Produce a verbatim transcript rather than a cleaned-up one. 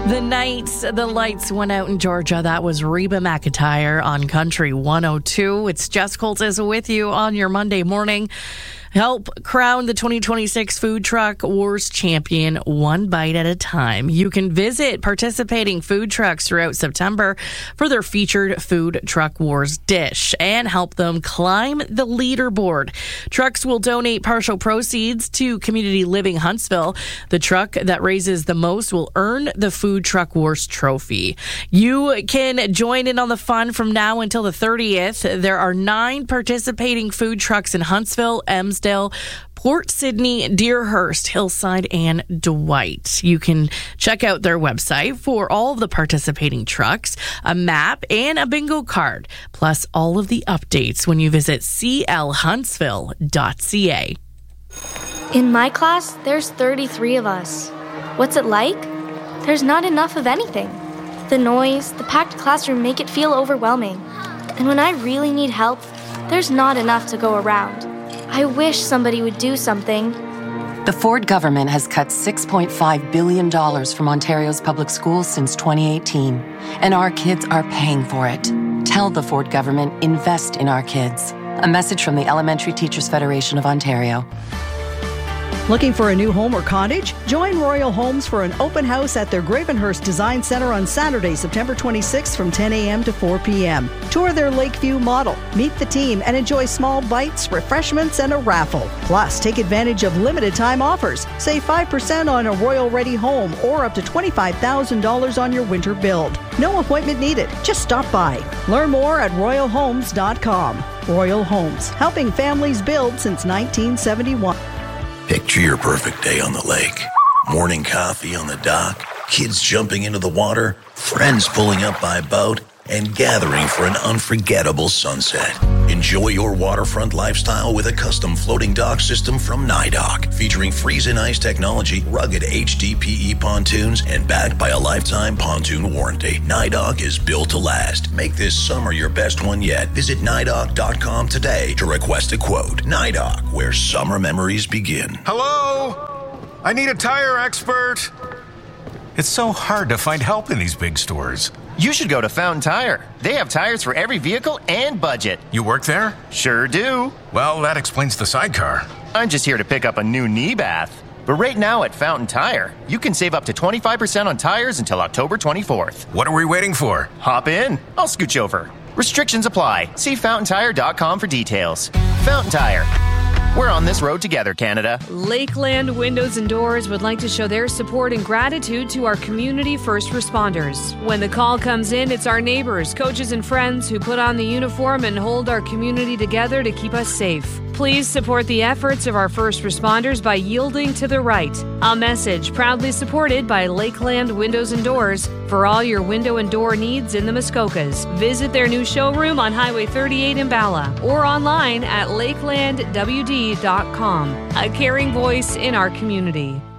The night the lights went out in Georgia, that was Reba McEntire on Country one oh two. It's Jess Coltis with you on your Monday morning. Help crown the twenty twenty-six Food Truck Wars champion one bite at a time. You can visit participating food trucks throughout September for their featured Food Truck Wars dish and help them climb the leaderboard. Trucks will donate partial proceeds to Community Living Huntsville. The truck that raises the most will earn the Food Truck Wars trophy. You can join in on the fun from now until the thirtieth. There are nine participating food trucks in Huntsville, Ems, Port Sydney, Deerhurst, Hillside, and Dwight. You can check out their website for all of the participating trucks, a map, and a bingo card, plus all of the updates when you visit c l huntsville dot c a. In my class, there's thirty-three of us. What's it like? There's not enough of anything. The noise, the packed classroom make it feel overwhelming. And when I really need help, there's not enough to go around. I wish somebody would do something. The Ford government has cut six point five billion dollars from Ontario's public schools since twenty eighteen, and our kids are paying for it. Tell the Ford government, invest in our kids. A message from the Elementary Teachers Federation of Ontario. Looking for a new home or cottage? Join Royal Homes for an open house at their Gravenhurst Design Center on Saturday, September twenty-sixth from ten a.m. to four p.m. Tour their Lakeview model, meet the team, and enjoy small bites, refreshments, and a raffle. Plus, take advantage of limited time offers. Save five percent on a Royal Ready home or up to twenty-five thousand dollars on your winter build. No appointment needed. Just stop by. Learn more at royal homes dot com. Royal Homes, helping families build since nineteen seventy-one. Picture your perfect day on the lake. Morning coffee on the dock, kids jumping into the water, friends pulling up by boat, and gathering for an unforgettable sunset. Enjoy your waterfront lifestyle with a custom floating dock system from NYDOC, featuring freeze and ice technology, rugged H D P E pontoons, and backed by a lifetime pontoon warranty. NYDOC is built to last. Make this summer your best one yet. Visit nydoc dot com today to request a quote. NYDOC, where summer memories begin. Hello? I need a tire expert. It's so hard to find help in these big stores. You should go to Fountain Tire. They have tires for every vehicle and budget. You work there? Sure do. Well, that explains the sidecar. I'm just here to pick up a new knee bath. But right now at Fountain Tire, you can save up to twenty-five percent on tires until October twenty-fourth. What are we waiting for? Hop in. I'll scooch over. Restrictions apply. See fountain tire dot com for details. Fountain Tire. We're on this road together, Canada. Lakeland Windows and Doors would like to show their support and gratitude to our community first responders. When the call comes in, it's our neighbors, coaches, and friends who put on the uniform and hold our community together to keep us safe. Please support the efforts of our first responders by yielding to the right. A message proudly supported by Lakeland Windows and Doors for all your window and door needs in the Muskokas. Visit their new showroom on Highway thirty-eight in Bala or online at lakeland w d dot com. A caring voice in our community.